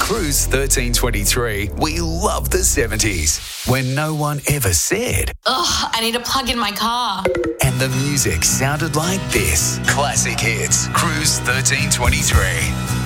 Cruise 1323, we love the 70s, when no one ever said. Ugh, I need a plug in my car. And the music sounded like this. Classic hits, Cruise 1323.